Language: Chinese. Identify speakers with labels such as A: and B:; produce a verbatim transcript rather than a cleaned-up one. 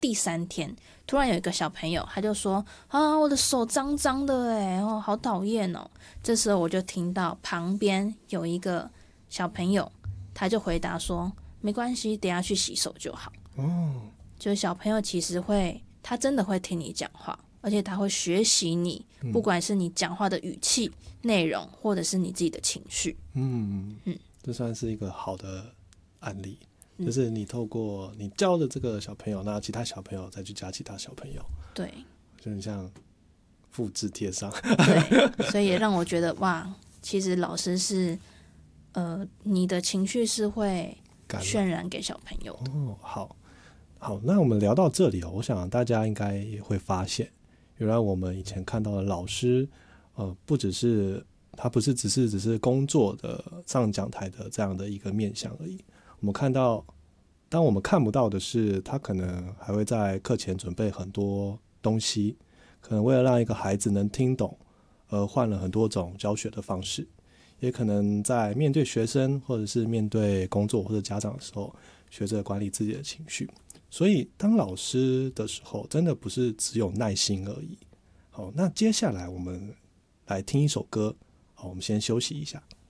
A: 第三天，突然有一个小朋友，他就说啊，我的手脏脏的哎，哦，好讨厌哦。这时候我就听到旁边有一个小朋友，他就回答说，没关系，等一下去洗手就好。
B: 哦，
A: 就是小朋友其实会，他真的会听你讲话，而且他会学习你，不管是你讲话的语气、内容，或者是你自己的情绪。
B: 嗯嗯，这算是一个好的案例。就是你透过你教的这个小朋友，那其他小朋友再去教其他小朋友，
A: 对，
B: 就很像复制贴上。
A: 对，所以也让我觉得哇，其实老师是，呃，你的情绪是会渲染给小朋友的。
B: 哦，好，好，那我们聊到这里哦，我想大家应该也会发现，原来我们以前看到的老师，呃，不只是他不是只是只是工作的上讲台的这样的一个面向而已。我们看到，当我们看不到的是，他可能还会在课前准备很多东西，可能为了让一个孩子能听懂，而换了很多种教学的方式，也可能在面对学生或者是面对工作或者家长的时候，学着管理自己的情绪。所以当老师的时候，真的不是只有耐心而已。好，那接下来我们来听一首歌。好，我们先休息一下。